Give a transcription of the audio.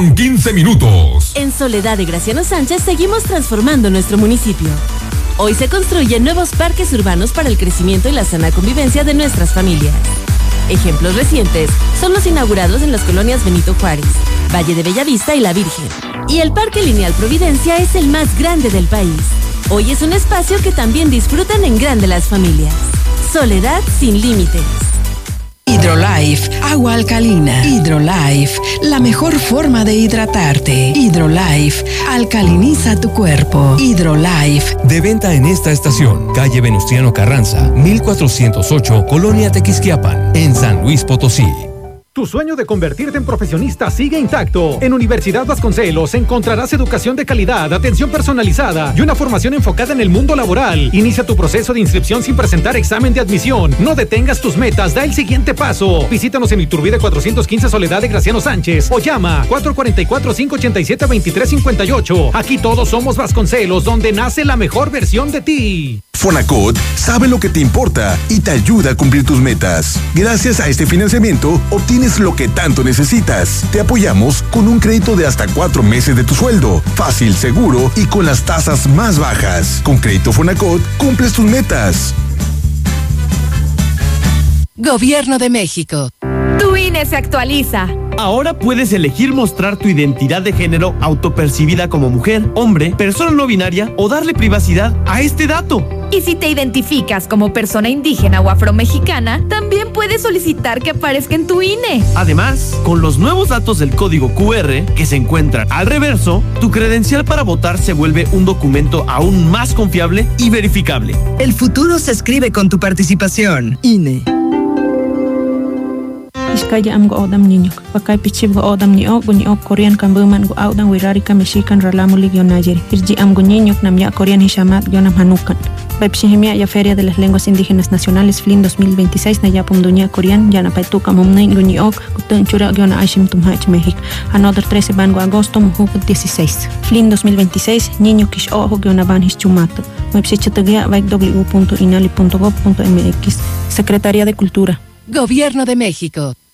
8:15. En Soledad de Graciano Sánchez seguimos transformando nuestro municipio. Hoy se construyen nuevos parques urbanos para el crecimiento y la sana convivencia de nuestras familias. Ejemplos recientes son los inaugurados en las colonias Benito Juárez, Valle de Bellavista y La Virgen. Y el Parque Lineal Providencia es el más grande del país. Hoy es un espacio que también disfrutan en grande las familias. Soledad sin límites. Hidrolife, agua alcalina. Hidrolife, la mejor forma de hidratarte. Hidrolife, alcaliniza tu cuerpo. Hidrolife. De venta en esta estación, calle Venustiano Carranza, 1408, Colonia Tequisquiapan, en San Luis Potosí. Tu sueño de convertirte en profesionista sigue intacto. En Universidad Vasconcelos encontrarás educación de calidad, atención personalizada y una formación enfocada en el mundo laboral. Inicia tu proceso de inscripción sin presentar examen de admisión. No detengas tus metas, da el siguiente paso. Visítanos en Iturbide 415 Soledad de Graciano Sánchez o llama 444-587-2358. Aquí todos somos Vasconcelos, donde nace la mejor versión de ti. Fonacot sabe lo que te importa y te ayuda a cumplir tus metas. Gracias a este financiamiento, obtienes lo que tanto necesitas. Te apoyamos con un crédito de hasta 4 meses de tu sueldo. Fácil, seguro y con las tasas más bajas. Con Crédito Fonacot, cumples tus metas. Gobierno de México. Tu INE se actualiza. Ahora puedes elegir mostrar tu identidad de género autopercibida como mujer, hombre, persona no binaria o darle privacidad a este dato. Y si te identificas como persona indígena o afromexicana, también puedes solicitar que aparezca en tu INE. Además, con los nuevos datos del código QR que se encuentran al reverso, tu credencial para votar se vuelve un documento aún más confiable y verificable. El futuro se escribe con tu participación. INE. Iskaya am go odam niño, pakai pichib go odam ni ok Korean kambuman go audan wirari kameshikan ralamu ligionayeri. Irji am go niño nam ya Korean hishamat gionam hanukan. Baipshihimia ya Feria de las Lenguas Indígenas Nacionales FLIN 2026 na yapum dunia Korean ya na paituka momnain go ni ok gutun chura giona aishim tumhach México. Another 13 ban go agosto muhuk 16. FLIN 2026 niño kish ojo giona ban hischumato. Baipshichatagia w.inali.gov.mx. Secretaría de Cultura. Gobierno de México.